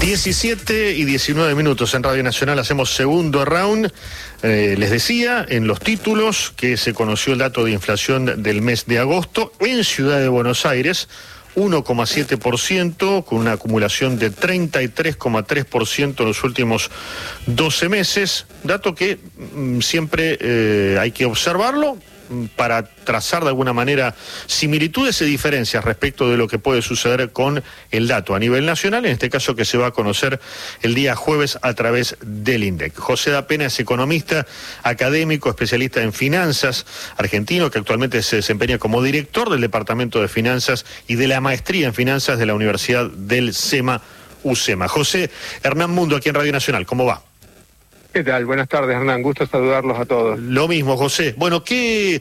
17 y 19 minutos en Radio Nacional, hacemos segundo round. Les decía en los títulos que se conoció el dato de inflación del mes de agosto en Ciudad de Buenos Aires, 1,7%, con una acumulación de 33,3% en los últimos 12 meses, dato que siempre hay que observarlo para trazar de alguna manera similitudes y diferencias respecto de lo que puede suceder con el dato a nivel nacional, en este caso que se va a conocer el día jueves a través del INDEC. José da Pena es economista, académico, especialista en finanzas, argentino, que actualmente se desempeña como director del Departamento de Finanzas y de la Maestría en Finanzas de la Universidad del SEMA UCEMA. José Hernán Mundo, aquí en Radio Nacional, ¿cómo va? ¿Qué tal? Buenas tardes, Hernán. Gusto saludarlos a todos. Lo mismo, José. Bueno, ¿qué...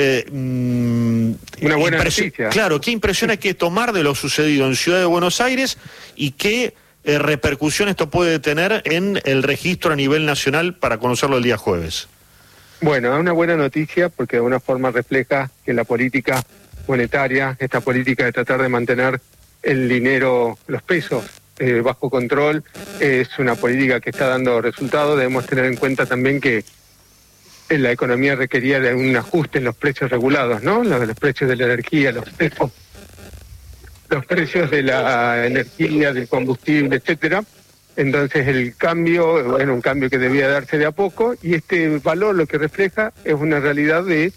una buena noticia. Claro, ¿qué impresión hay que tomar de lo sucedido en Ciudad de Buenos Aires y qué repercusión esto puede tener en el registro a nivel nacional para conocerlo el día jueves? Bueno, es una buena noticia porque de alguna forma refleja que la política monetaria, esta política de tratar de mantener el dinero, los pesos, bajo control, es una política que está dando resultados. Debemos tener en cuenta también que la economía requería de un ajuste en los precios regulados, ¿no? Los precios de la energía, los precios de la energía, del combustible, etcétera. Entonces el cambio, bueno, un cambio que debía darse de a poco, y este valor lo que refleja es una realidad de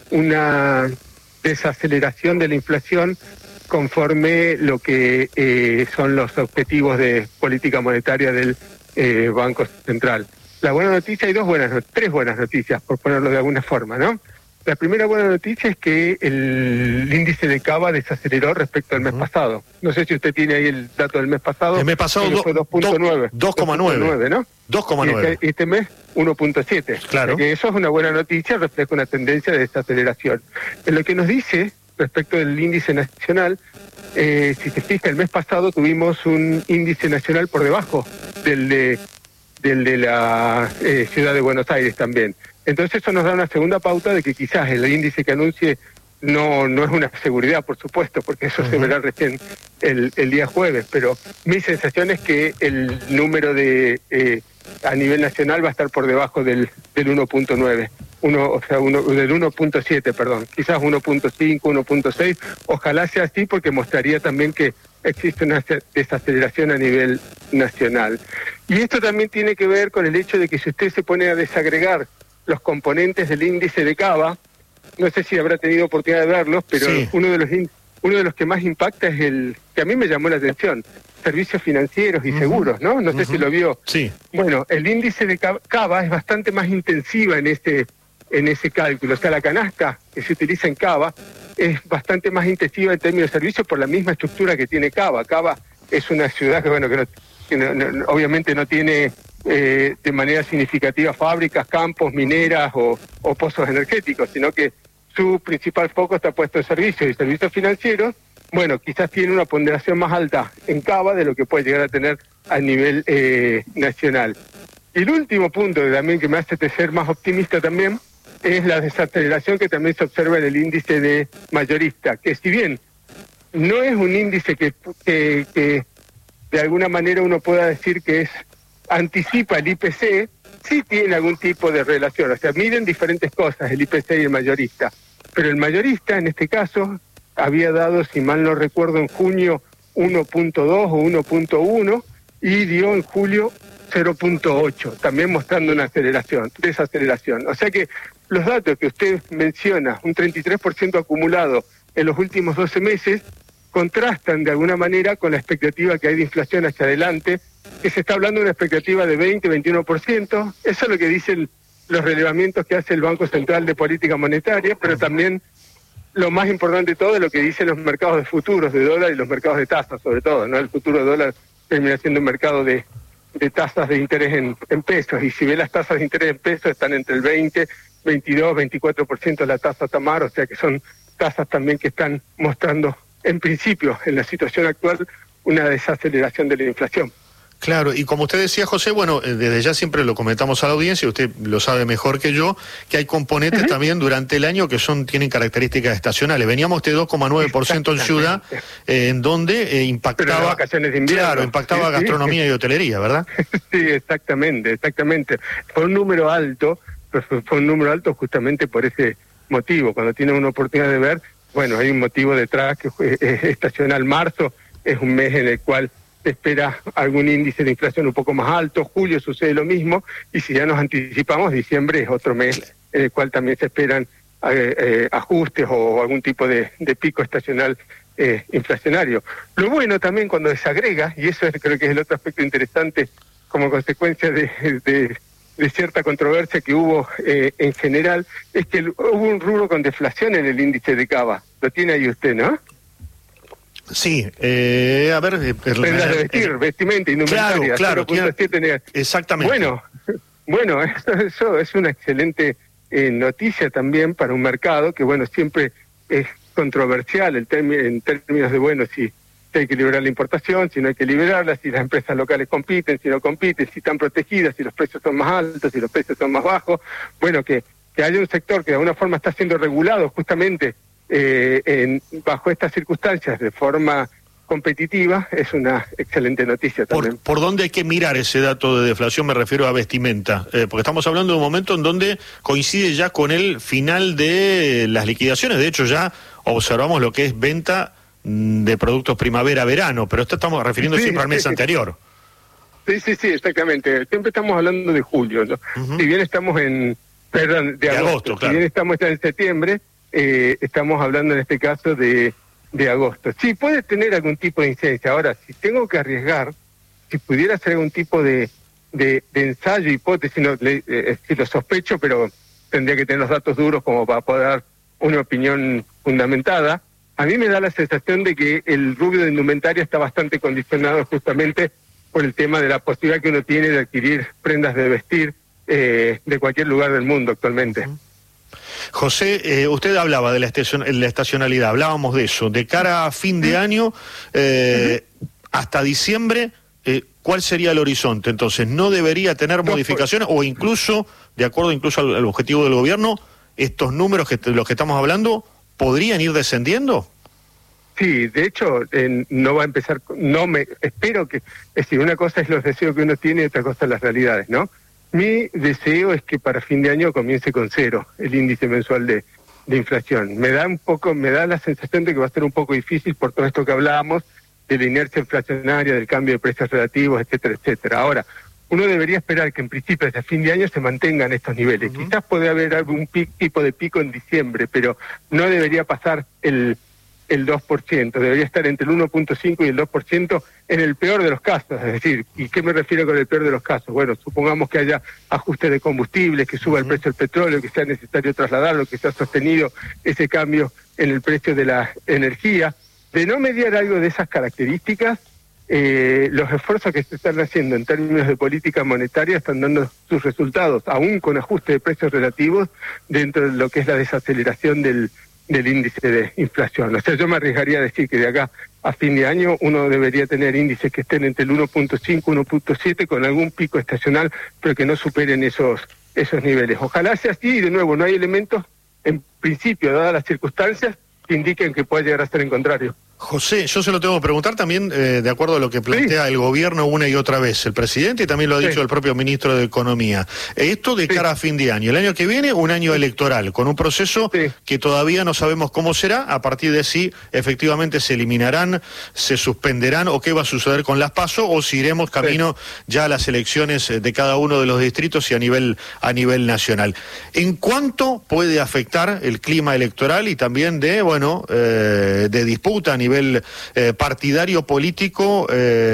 una desaceleración de la inflación conforme lo que son los objetivos de política monetaria del Banco Central. La buena noticia, hay tres buenas noticias, por ponerlo de alguna forma, ¿no? La primera buena noticia es que el índice de Cava desaceleró respecto al mes pasado. No sé si usted tiene ahí el dato del mes pasado. El mes pasado fue 2.9. 2,9, ¿no? 2,9. Y este mes 1.7. Claro. O sea que eso es una buena noticia, refleja una tendencia de desaceleración. En lo que nos dice respecto del índice nacional, si se fija, el mes pasado tuvimos un índice nacional por debajo del de la Ciudad de Buenos Aires también. Entonces eso nos da una segunda pauta de que quizás el índice que anuncie no es una seguridad, por supuesto, porque eso se verá recién el día jueves, pero mi sensación es que el número de a nivel nacional va a estar por debajo del 1.9. Del 1.7, perdón, quizás 1.5, 1.6, ojalá sea así porque mostraría también que existe una desaceleración a nivel nacional. Y esto también tiene que ver con el hecho de que si usted se pone a desagregar los componentes del índice de Cava, no sé si habrá tenido oportunidad de verlos, pero sí, uno de los que más impacta es el que a mí me llamó la atención, servicios financieros y seguros, ¿no? No sé si lo vio. Sí. Bueno, el índice de Cava es bastante más intensiva en ese cálculo. O sea, la canasta que se utiliza en Cava es bastante más intensiva en términos de servicios por la misma estructura que tiene Cava. Cava es una ciudad que obviamente no tiene de manera significativa fábricas, campos, mineras o pozos energéticos, sino que su principal foco está puesto en servicios y servicios financieros. Bueno, quizás tiene una ponderación más alta en Cava de lo que puede llegar a tener a nivel nacional. Y el último punto también que me hace ser más optimista también es la desaceleración que también se observa en el índice de mayorista, que si bien no es un índice que de alguna manera uno pueda decir que anticipa el IPC, sí tiene algún tipo de relación, o sea, miden diferentes cosas el IPC y el mayorista, pero el mayorista en este caso había dado, si mal no recuerdo, en junio 1.2 o 1.1 y dio en julio 0.8, también mostrando una desaceleración. O sea que los datos que usted menciona, un 33% acumulado en los últimos 12 meses, contrastan de alguna manera con la expectativa que hay de inflación hacia adelante, que se está hablando de una expectativa de 20-21%. Eso es lo que dicen los relevamientos que hace el Banco Central de Política Monetaria, pero también lo más importante de todo es lo que dicen los mercados de futuros de dólar y los mercados de tasas, sobre todo, ¿no? El futuro de dólar termina siendo un mercado de tasas de interés en pesos, y si ve las tasas de interés en pesos están entre el 20, 22, 24% de la tasa Tamar, o sea que son tasas también que están mostrando, en principio, en la situación actual, una desaceleración de la inflación. Claro, y como usted decía, José, bueno, desde ya siempre lo comentamos a la audiencia, usted lo sabe mejor que yo, que hay componentes también durante el año que tienen características estacionales. Veníamos de 2,9% en ciudad, en donde impactaba, vacaciones de invierno. Claro, impactaba gastronomía y hotelería, ¿verdad? Sí, exactamente. Fue un número alto, pero fue un número alto justamente por ese motivo. Cuando tienen una oportunidad de ver, bueno, hay un motivo detrás que es estacional. Marzo es un mes en el cual se espera algún índice de inflación un poco más alto, julio sucede lo mismo, y si ya nos anticipamos, diciembre es otro mes en el cual también se esperan ajustes o algún tipo de pico estacional inflacionario. Lo bueno también cuando desagrega, y eso creo que es el otro aspecto interesante como consecuencia de cierta controversia que hubo en general, es que hubo un rubro con deflación en el índice de Cava. Lo tiene ahí usted, ¿no? Sí, a ver... prendas de vestir, vestimenta, indumentaria. Claro, 0.7 exactamente. Bueno, eso es una excelente noticia también para un mercado que, bueno, siempre es controversial en términos de, bueno, si hay que liberar la importación, si no hay que liberarla, si las empresas locales compiten, si no compiten, si están protegidas, si los precios son más altos, si los precios son más bajos. Bueno, que haya un sector que de alguna forma está siendo regulado justamente bajo estas circunstancias de forma competitiva, es una excelente noticia también. ¿Por dónde hay que mirar ese dato de deflación? Me refiero a vestimenta, porque estamos hablando de un momento en donde coincide ya con el final de las liquidaciones. De hecho, ya observamos lo que es venta de productos primavera-verano, pero esto estamos refiriendo siempre al mes anterior. Sí, exactamente. Siempre estamos hablando de julio, ¿no? Si bien estamos de agosto, claro. Si bien estamos en septiembre, estamos hablando en este caso de agosto. Sí, puede tener algún tipo de incidencia. Ahora, si tengo que arriesgar, si pudiera hacer algún tipo de ensayo, hipótesis, no, lo sospecho, pero tendría que tener los datos duros como para poder dar una opinión fundamentada. A mí me da la sensación de que el rubro de indumentaria está bastante condicionado justamente por el tema de la posibilidad que uno tiene de adquirir prendas de vestir de cualquier lugar del mundo actualmente. José, usted hablaba de la estacionalidad, hablábamos de eso. De cara a fin de año, hasta diciembre, ¿cuál sería el horizonte? Entonces, ¿no debería tener modificaciones o incluso, de acuerdo incluso al objetivo del gobierno, estos números de los que estamos hablando, podrían ir descendiendo? Sí, de hecho, no va a empezar, espero que, es decir, una cosa es los deseos que uno tiene y otra cosa las realidades, ¿no? Mi deseo es que para fin de año comience con 0 el índice mensual de inflación. Me da la sensación de que va a ser un poco difícil por todo esto que hablábamos, de la inercia inflacionaria, del cambio de precios relativos, etcétera, etcétera. Ahora, uno debería esperar que en principio hasta fin de año se mantengan estos niveles. Quizás puede haber algún tipo de pico en diciembre, pero no debería pasar el 2%, debería estar entre el 1.5 y el 2% en el peor de los casos. Es decir, ¿y qué me refiero con el peor de los casos? Bueno, supongamos que haya ajuste de combustibles, que suba el precio del petróleo, que sea necesario trasladarlo, que sea sostenido ese cambio en el precio de la energía. De no mediar algo de esas características, los esfuerzos que se están haciendo en términos de política monetaria están dando sus resultados, aún con ajuste de precios relativos dentro de lo que es la desaceleración del índice de inflación. O sea, yo me arriesgaría a decir que de acá a fin de año uno debería tener índices que estén entre el 1.5 y 1.7 con algún pico estacional, pero que no superen esos niveles. Ojalá sea así y de nuevo no hay elementos, en principio, dadas las circunstancias, que indiquen que pueda llegar a ser en contrario. José, yo se lo tengo que preguntar también de acuerdo a lo que plantea el gobierno una y otra vez, el presidente, y también lo ha dicho el propio ministro de Economía. Esto de cara a fin de año. El año que viene, un año electoral, con un proceso que todavía no sabemos cómo será, a partir de si efectivamente se eliminarán, se suspenderán, o qué va a suceder con las PASO, o si iremos camino ya a las elecciones de cada uno de los distritos y a nivel nacional. ¿En cuánto puede afectar el clima electoral y también de disputa a nivel partidario político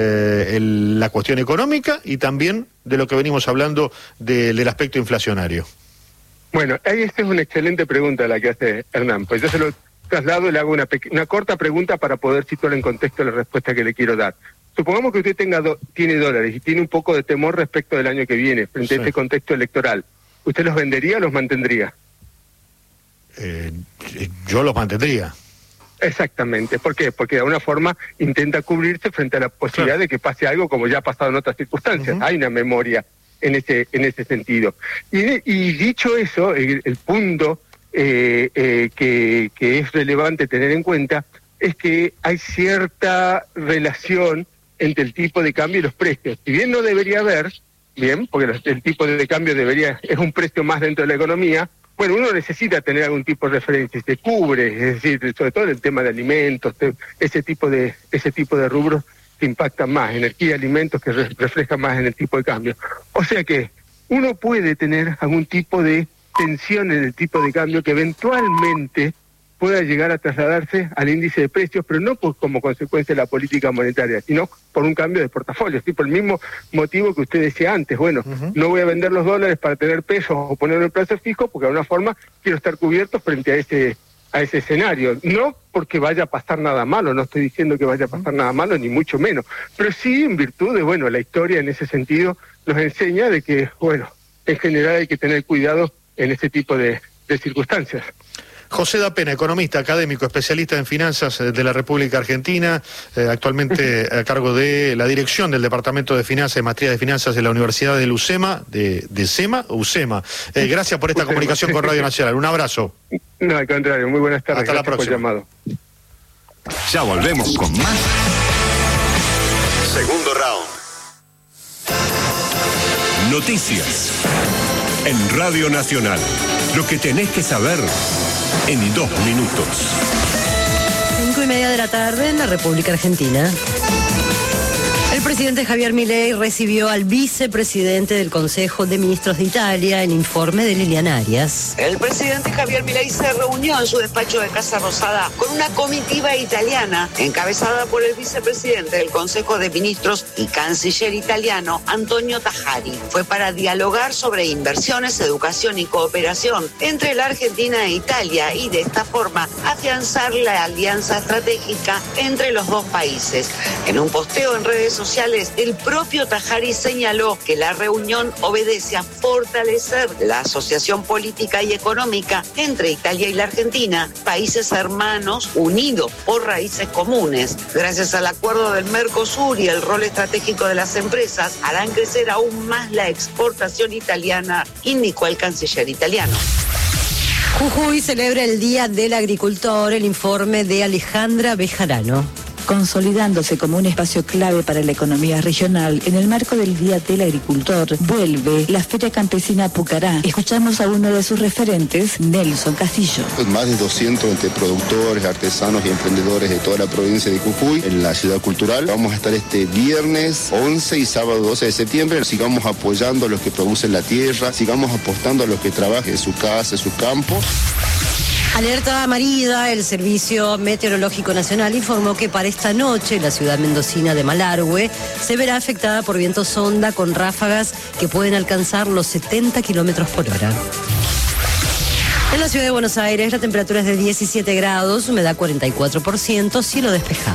la cuestión económica y también de lo que venimos hablando del aspecto inflacionario? Bueno, esta es una excelente pregunta la que hace Hernán, pues yo se lo traslado y le hago una corta pregunta para poder situar en contexto la respuesta que le quiero dar. Supongamos que usted tiene dólares y tiene un poco de temor respecto del año que viene frente a este contexto electoral. ¿Usted los vendería o los mantendría? Yo los mantendría. Exactamente. ¿Por qué? Porque de alguna forma intenta cubrirse frente a la posibilidad de que pase algo como ya ha pasado en otras circunstancias. Hay una memoria en ese sentido. Y dicho eso, el punto que es relevante tener en cuenta es que hay cierta relación entre el tipo de cambio y los precios. Si bien no debería haber, porque el tipo de cambio es un precio más dentro de la economía, bueno, uno necesita tener algún tipo de referencia y se cubre, es decir, sobre todo en el tema de alimentos, ese tipo de rubros que impactan más, energía, alimentos, que reflejan más en el tipo de cambio. O sea que uno puede tener algún tipo de tensión en el tipo de cambio que eventualmente pueda llegar a trasladarse al índice de precios, pero no como consecuencia de la política monetaria, sino por un cambio de portafolio, por el mismo motivo que usted decía antes. Bueno, no voy a vender los dólares para tener pesos o ponerlo en plazo fijo, porque de alguna forma quiero estar cubierto frente a ese escenario. No porque vaya a pasar nada malo, no estoy diciendo que vaya a pasar nada malo, ni mucho menos, pero sí en virtud de, la historia en ese sentido nos enseña de que, en general hay que tener cuidado en este tipo de circunstancias. José da Pena, economista, académico, especialista en finanzas de la República Argentina, actualmente a cargo de la dirección del Departamento de Finanzas y Maestría de Finanzas de la Universidad de UCEMA, de SEMA o UCEMA. Gracias por esta comunicación con Radio Nacional. Un abrazo. No, al contrario, muy buenas tardes. Hasta la próxima. Por llamado. Ya volvemos con más. Segundo round. Noticias en Radio Nacional. Lo que tenés que saber en 2 minutos. 5:30 de la tarde en la República Argentina. El presidente Javier Milei recibió al vicepresidente del Consejo de Ministros de Italia, el informe de Liliana Arias. El presidente Javier Milei se reunió en su despacho de Casa Rosada con una comitiva italiana encabezada por el vicepresidente del Consejo de Ministros y canciller italiano Antonio Tajani. Fue para dialogar sobre inversiones, educación y cooperación entre la Argentina e Italia y de esta forma afianzar la alianza estratégica entre los dos países. En un posteo en redes sociales, el propio Tajani señaló que la reunión obedece a fortalecer la asociación política y económica entre Italia y la Argentina, países hermanos unidos por raíces comunes. Gracias al acuerdo del Mercosur y el rol estratégico de las empresas, harán crecer aún más la exportación italiana, indicó el canciller italiano. Jujuy celebra el Día del Agricultor, el informe de Alejandra Bejarano. Consolidándose como un espacio clave para la economía regional, en el marco del Día del Agricultor, vuelve la Feria Campesina Pucará. Escuchamos a uno de sus referentes, Nelson Castillo. Más de 200 entre productores, artesanos y emprendedores de toda la provincia de Jujuy, en la ciudad cultural. Vamos a estar este viernes 11 y sábado 12 de septiembre. Sigamos apoyando a los que producen la tierra, sigamos apostando a los que trabajen en su casa, en su campo. Alerta amarilla, el Servicio Meteorológico Nacional informó que para esta noche la ciudad mendocina de Malargüe se verá afectada por vientos sonda con ráfagas que pueden alcanzar los 70 kilómetros por hora. En la ciudad de Buenos Aires la temperatura es de 17 grados, humedad 44%, cielo despejado.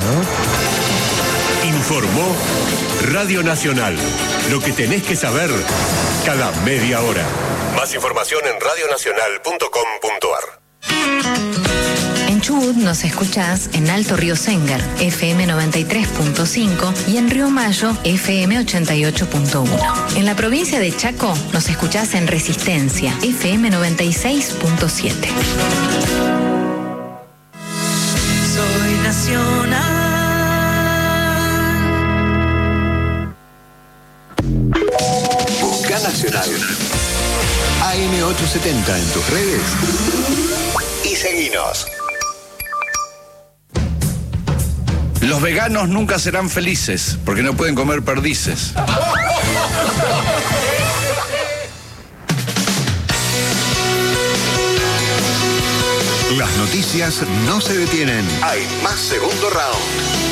Informó Radio Nacional. Lo que tenés que saber cada media hora. Más información en radionacional.com.ar. En Chubut nos escuchás en Alto Río Sengar, FM 93.5 y en Río Mayo, FM 88.1. En la provincia de Chaco nos escuchás en Resistencia, FM 96.7. Soy nacional. Busca Nacional. AM870 en tus redes. Y seguinos. Los veganos nunca serán felices porque no pueden comer perdices. Las noticias no se detienen. Hay más segundo round.